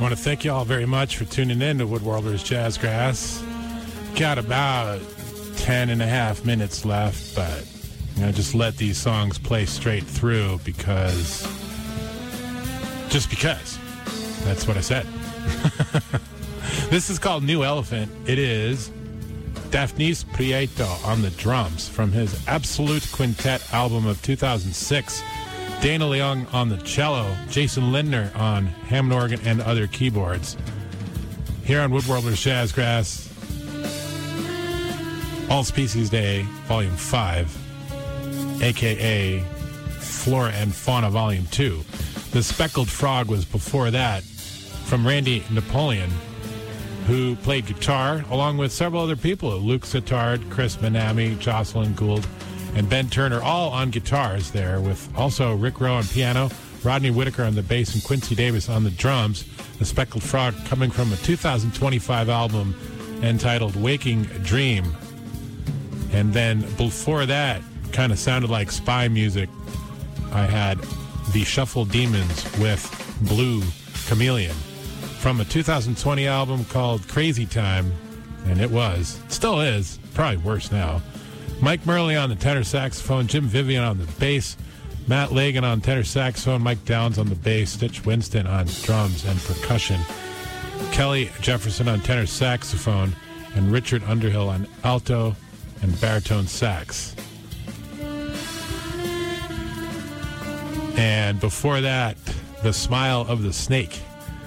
want to thank you all very much for tuning in to Woodworlders Jazzgrass. Got about 10 and a half minutes left, but I'm going to just let these songs play straight through because that's what I said. This is called New Elephant. It is Daphnis Prieto on the drums from his Absolute Quintet album of 2006. Dana Leung on the cello, Jason Lindner on Hammond organ and other keyboards. Here on Woodworlders Jazzgrass, All Species Day, Volume 5, a.k.a. Flora and Fauna, Volume 2. The Speckled Frog was before that, from Randy Napoleon, who played guitar, along with several other people, Luke Sittard, Chris Manami, Jocelyn Gould, and Ben Turner, all on guitars there, with also Rick Rowe on piano, Rodney Whitaker on the bass, and Quincy Davis on the drums. The Speckled Frog coming from a 2025 album entitled Waking Dream. And then before that, kind of sounded like spy music, I had the Shuffle Demons with Blue Chameleon from a 2020 album called Crazy Time, and still is, probably worse now. Mike Murley on the tenor saxophone, Jim Vivian on the bass, Matt Lagan on tenor saxophone, Mike Downs on the bass, Stitch Winston on drums and percussion, Kelly Jefferson on tenor saxophone, and Richard Underhill on alto and baritone sax. And before that, The Smile of the Snake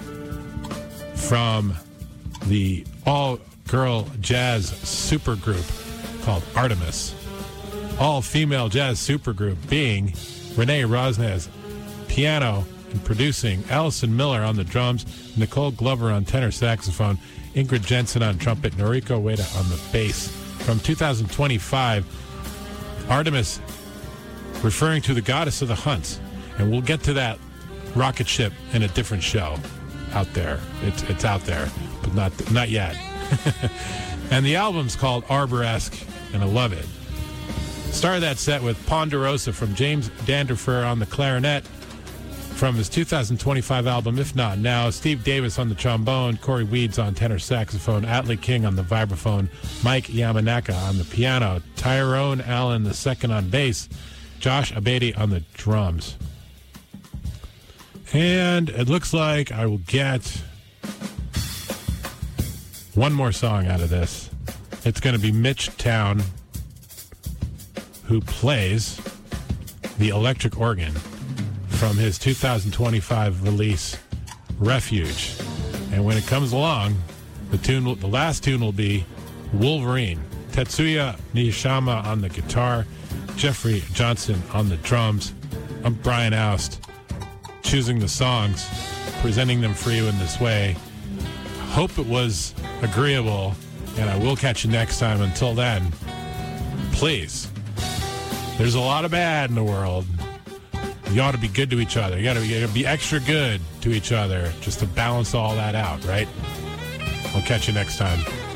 from the all-girl jazz supergroup called Artemis. All-female jazz supergroup being Renee Rosnes, piano and producing, Allison Miller on the drums, Nicole Glover on tenor saxophone, Ingrid Jensen on trumpet, Noriko Ueda on the bass. From 2025, Artemis referring to the goddess of the hunt. And we'll get to that rocket ship in a different show out there. It's out there, but not yet. And the album's called Arboresque, and I love it. Started that set with Ponderosa from James Danderfer on the clarinet from his 2025 album, If Not Now. Steve Davis on the trombone, Corey Weeds on tenor saxophone, Atlee King on the vibraphone, Mike Yamanaka on the piano, Tyrone Allen II on bass, Josh Abedi on the drums. And it looks like I will get one more song out of this. It's going to be Mitch Town, who plays the electric organ from his 2025 release, Refuge. And when it comes along, the last tune will be Wolverine. Tetsuya Nishiyama on the guitar, Jeffrey Johnson on the drums. I'm Brian Oust, choosing the songs, presenting them for you in this way. Hope it was agreeable, and I will catch you next time. Until then, please, there's a lot of bad in the world. You ought to be good to each other. You got to be extra good to each other just to balance all that out, right? I'll catch you next time.